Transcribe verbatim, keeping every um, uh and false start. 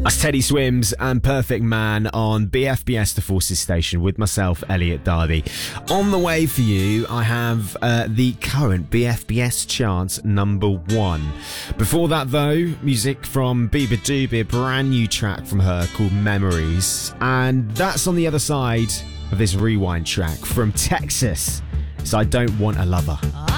That's Teddy Swims and Perfect Man on B F B S The Forces Station with myself, Elliot Darby. On the way for you, I have uh, the current B F B S charts number one. Before that, though, music from Biba Doobie, a brand new track from her called Memories. And that's on the other side of this rewind track from Texas. So I Don't Want a Lover.